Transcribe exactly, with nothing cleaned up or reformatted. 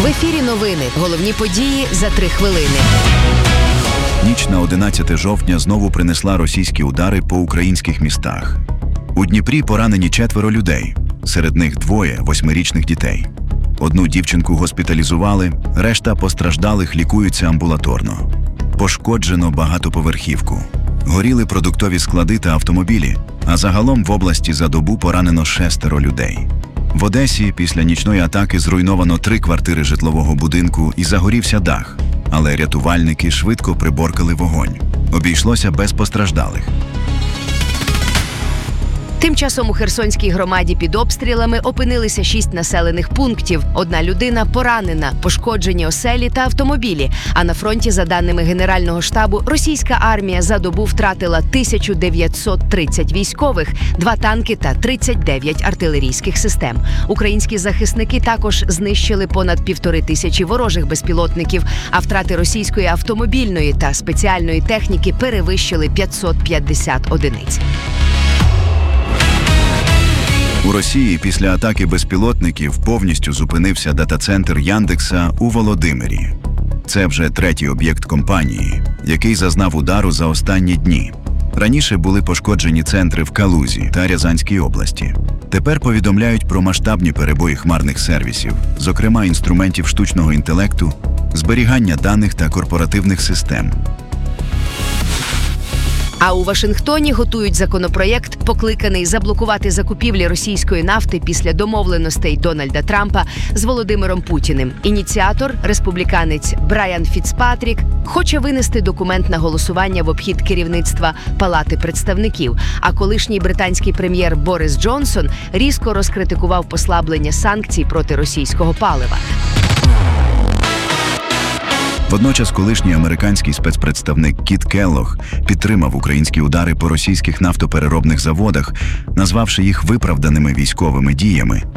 В ефірі новини. Головні події за три хвилини. Ніч на одинадцяте жовтня знову принесла російські удари по українських містах. У Дніпрі поранені четверо людей, серед них двоє восьмирічних дітей. Одну дівчинку госпіталізували, решта постраждалих лікуються амбулаторно. Пошкоджено багатоповерхівку. Горіли продуктові склади та автомобілі, а загалом в області за добу поранено шестеро людей. В Одесі після нічної атаки зруйновано три квартири житлового будинку і загорівся дах, але рятувальники швидко приборкали вогонь. Обійшлося без постраждалих. Тим часом у Херсонській громаді під обстрілами опинилися шість населених пунктів. Одна людина поранена, пошкоджені оселі та автомобілі. А на фронті, за даними Генерального штабу, російська армія за добу втратила тисячу дев'ятсот тридцять військових, два танки та тридцять дев'ять артилерійських систем. Українські захисники також знищили понад півтори тисячі ворожих безпілотників, а втрати російської автомобільної та спеціальної техніки перевищили п'ятсот п'ятдесят одиниць. У Росії після атаки безпілотників повністю зупинився дата-центр Яндекса у Володимирі. Це вже третій об'єкт компанії, який зазнав удару за останні дні. Раніше були пошкоджені центри в Калузі та Рязанській області. Тепер повідомляють про масштабні перебої хмарних сервісів, зокрема інструментів штучного інтелекту, зберігання даних та корпоративних систем. А у Вашингтоні готують законопроєкт, покликаний заблокувати закупівлі російської нафти після домовленостей Дональда Трампа з Володимиром Путіним. Ініціатор, республіканець Брайан Фіцпатрік, хоче винести документ на голосування в обхід керівництва Палати представників. А колишній британський прем'єр Борис Джонсон різко розкритикував послаблення санкцій проти російського палива. Водночас колишній американський спецпредставник Кіт Келлог підтримав українські удари по російських нафтопереробних заводах, назвавши їх виправданими військовими діями.